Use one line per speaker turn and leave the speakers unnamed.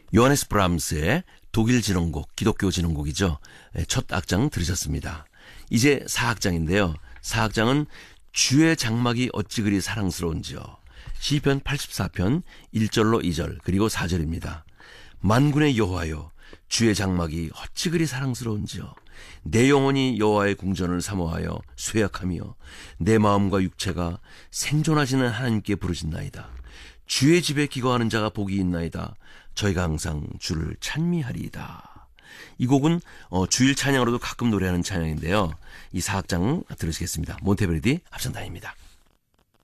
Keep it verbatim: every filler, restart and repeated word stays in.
요하네스 브람스의 독일 진홍곡, 기독교 진홍곡이죠. 첫 악장 들으셨습니다. 이제 사악장인데요. 사악장은 주의 장막이 어찌 그리 사랑스러운지요. 시편 팔십사 편 일 절로 이 절 그리고 사 절입니다. 만군의 여호와여, 주의 장막이 어찌 그리 사랑스러운지요. 내 영혼이 여호와의 궁전을 사모하여 쇠약하며 내 마음과 육체가 생존하시는 하나님께 부르짖나이다. 주의 집에 기거하는 자가 복이 있나이다. 저희가 항상 주를 찬미하리이다. 이 곡은 어, 주일 찬양으로도 가끔 노래하는 찬양인데요. 이 사악장 들으시겠습니다. 몬테베르디 합창단입니다.